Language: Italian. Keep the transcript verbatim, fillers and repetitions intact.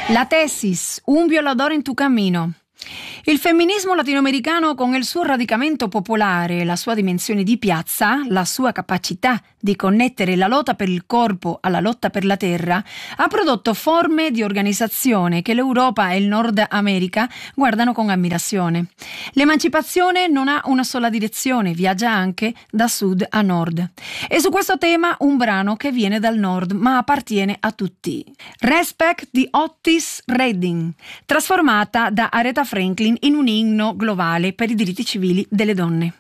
La tesis, un violador en tu camino. Il femminismo latinoamericano, con il suo radicamento popolare, la sua dimensione di piazza, la sua capacità di connettere la lotta per il corpo alla lotta per la terra, ha prodotto forme di organizzazione che l'Europa e il Nord America guardano con ammirazione. L'emancipazione non ha una sola direzione, viaggia anche da sud a nord. E su questo tema un brano che viene dal nord ma appartiene a tutti. Respect di Otis Redding, trasformata da Aretha Franklin in un inno globale per i diritti civili delle donne.